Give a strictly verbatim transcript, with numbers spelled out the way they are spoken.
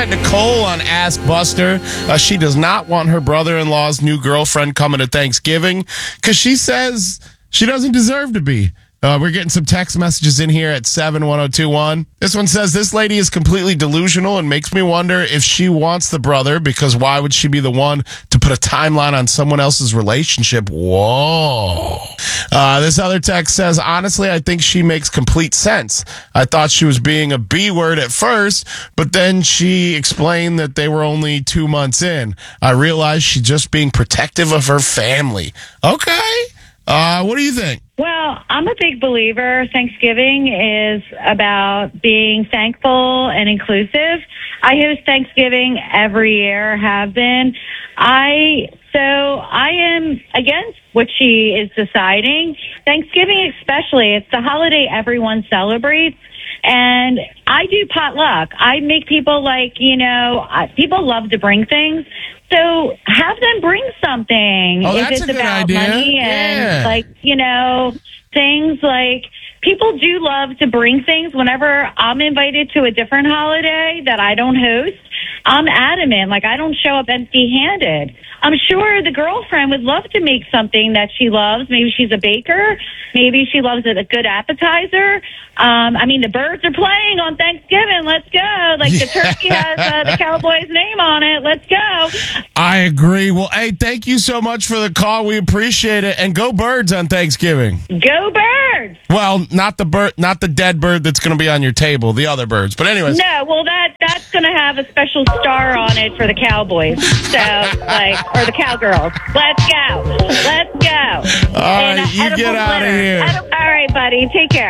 met Nicole on Ask Buster. Uh, she does not want her brother-in-law's new girlfriend coming to Thanksgiving because she says she doesn't deserve to be. Uh, we're getting some text messages in here at seven one zero two one. This one says, this lady is completely delusional and makes me wonder if she wants the brother, because why would she be the one to put a timeline on someone else's relationship? Whoa. Uh, this other text says, honestly, I think she makes complete sense. I thought she was being a B word at first, but then she explained that they were only two months in. I realized she's just being protective of her family. Okay. Uh, what do you think? Well, I'm a big believer. Thanksgiving is about being thankful and inclusive. I host Thanksgiving every year, have been. I so I am against what she is deciding. Thanksgiving especially, it's the holiday everyone celebrates. And I do potluck. I make people like, you know, people love to bring things. So have them bring something. Oh, if that's it's a good about idea. money and Yeah. like, you know, things like people do love to bring things. Whenever I'm invited to a different holiday that I don't host, I'm adamant. Like, I don't show up empty-handed. I'm sure the girlfriend would love to make something that she loves. Maybe she's a baker. Maybe she loves a good appetizer. Um, I mean, the birds are playing on Thanksgiving. Let's go. Like, the turkey has uh, the Cowboys' name on it. Let's go. I agree. Well, hey, thank you so much for the call. We appreciate it. And go Birds on Thanksgiving. Go Birds. Well, not the bird, not the dead bird that's going to be on your table, the other birds. But anyways. No, well, that that's going to have a special star on it for the Cowboys. So, like, or the Cowgirls. Let's go. Let's go. All right, And, uh, you edible get out of glitter. here. Edi- All right, buddy. Take care.